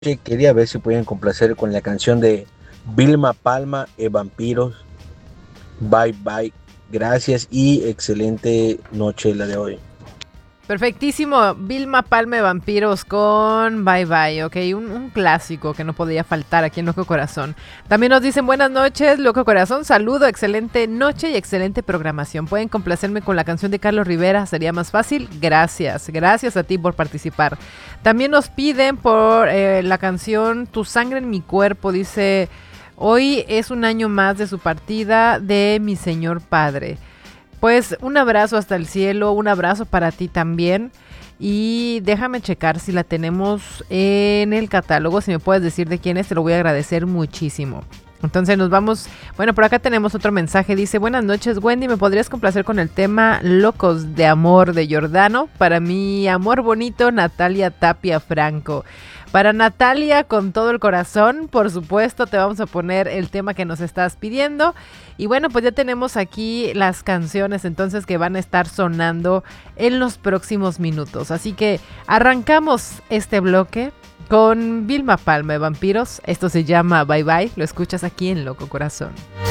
quería ver si podían complacer con la canción de Vilma Palma e Vampiros. Bye bye. Gracias y excelente noche la de hoy. Perfectísimo, Vilma Palme Vampiros con Bye Bye, ok, un clásico que no podía faltar aquí en Loco Corazón. También nos dicen buenas noches, Loco Corazón, saludo, excelente noche y excelente programación. Pueden complacerme con la canción de Carlos Rivera, sería más fácil. Gracias, gracias a ti por participar. También nos piden por la canción Tu sangre en mi cuerpo, dice, hoy es un año más de su partida de mi señor padre. Pues un abrazo hasta el cielo, un abrazo para ti también. Y déjame checar si la tenemos en el catálogo. Si me puedes decir de quién es, te lo voy a agradecer muchísimo. Entonces nos vamos. Bueno, por acá tenemos otro mensaje. Dice, buenas noches, Wendy. ¿Me podrías complacer con el tema Locos de Amor de Giordano? Para mi amor bonito, Natalia Tapia Franco. Para Natalia, con todo el corazón, por supuesto, te vamos a poner el tema que nos estás pidiendo. Y bueno, pues ya tenemos aquí las canciones entonces que van a estar sonando en los próximos minutos. Así que arrancamos este bloque con Vilma Palma de Vampiros. Esto se llama Bye Bye. Lo escuchas aquí en Loco Corazón.